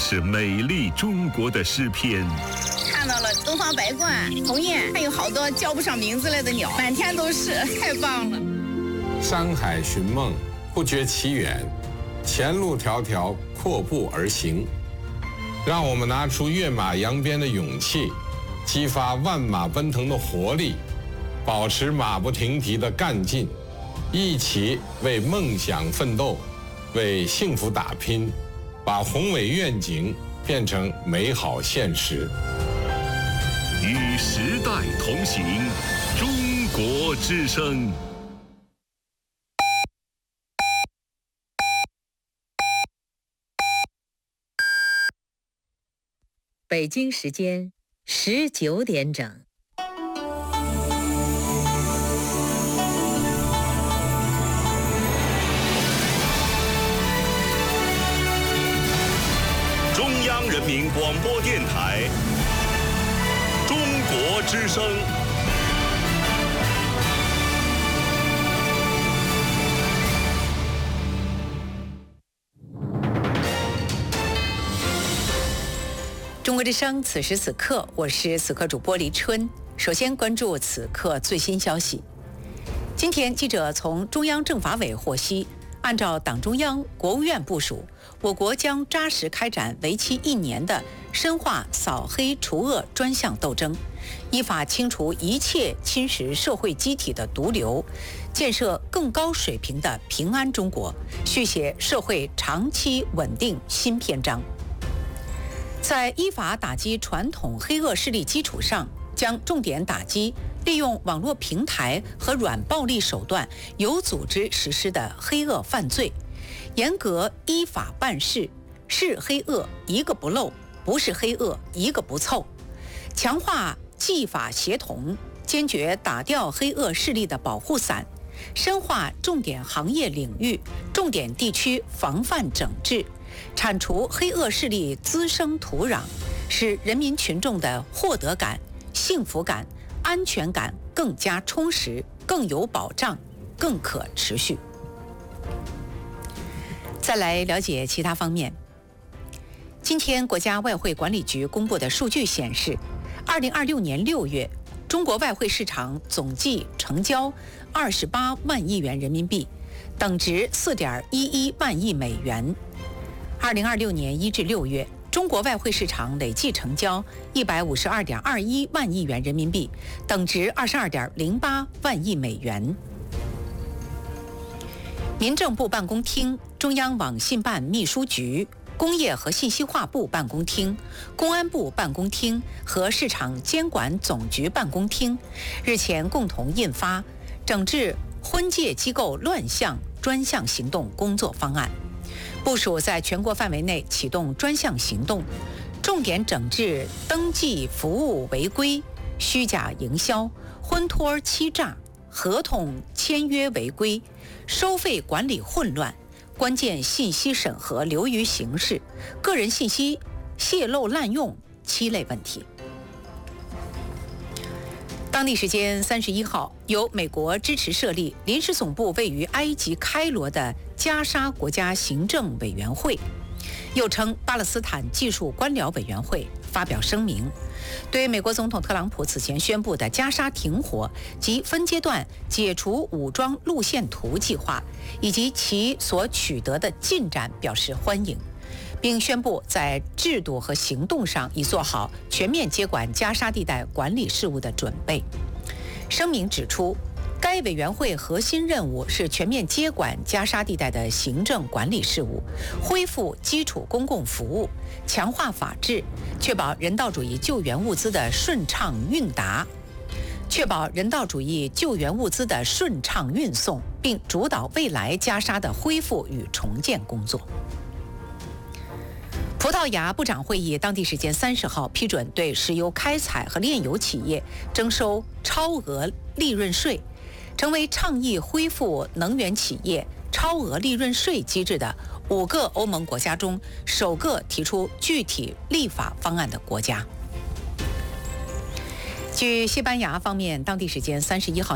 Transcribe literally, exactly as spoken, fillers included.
是美丽中国的诗篇。 看到了东方白鹳、鸿雁，还有好多叫不上名字来的鸟，满天都是，太棒了。 山海寻梦，不觉其远，前路迢迢，阔步而行。让我们拿出跃马扬鞭的勇气，激发万马奔腾的活力，保持马不停蹄的干劲，一起为梦想奋斗，为幸福打拼，把宏伟愿景变成美好现实。 与时代同行，中国之声。 北京时间十九点整。 中央人民广播电台，中国之声。 中国之声，此时此刻，我是此刻主播黎春。首先关注此刻最新消息。今天，记者从中央政法委获悉，按照党中央、国务院部署，我国将扎实开展为期一年的深化扫黑除恶专项斗争，依法清除一切侵蚀社会机体的毒瘤，建设更高水平的平安中国，续写社会长期稳定新篇章。在依法打击传统黑恶势力基础上，将重点打击利用网络平台和软暴力手段有组织实施的黑恶犯罪，严格依法办事，是黑恶一个不漏，不是黑恶一个不凑，强化纪法协同，坚决打掉黑恶势力的保护伞，深化重点行业领域、重点地区防范整治，铲除黑恶势力滋生土壤，使人民群众的获得感、幸福感、安全感更加充实、更有保障、更可持续。再来了解其他方面。今天，国家外汇管理局公布的数据显示，二零二六年六月，中国外汇市场总计成交二十八万亿元人民币，等值四点一一万亿美元。二零二六年一至六月，中国外汇市场累计成交一百五十二点二一万亿元人民币，等值二十二点零八万亿美元。民政部办公厅、中央网信办秘书局、工业和信息化部办公厅、公安部办公厅和市场监管总局办公厅日前共同印发《整治婚介机构乱象专项行动工作方案》，部署在全国范围内启动专项行动，重点整治登记服务违规、虚假营销、婚托欺诈、合同签约违规、收费管理混乱、关键信息审核流于形式、个人信息泄露滥用七类问题。当地时间三十一号，由美国支持设立、临时总部位于埃及开罗的加沙国家行政委员会，又称巴勒斯坦技术官僚委员会，发表声明，对美国总统特朗普此前宣布的加沙停火及分阶段解除武装路线图计划以及其所取得的进展表示欢迎，并宣布在制度和行动上已做好全面接管加沙地带管理事务的准备。声明指出，该委员会核心任务是全面接管加沙地带的行政管理事务，恢复基础公共服务，强化法治，确保人道主义救援物资的顺畅运达，确保人道主义救援物资的顺畅运送，并主导未来加沙的恢复与重建工作。葡萄牙部长会议当地时间三十号批准对石油开采和炼油企业征收超额利润税，成为倡议恢复能源企业超额利润税机制的五个欧盟国家中首个提出具体立法方案的国家。据西班牙方面当地时间三十一号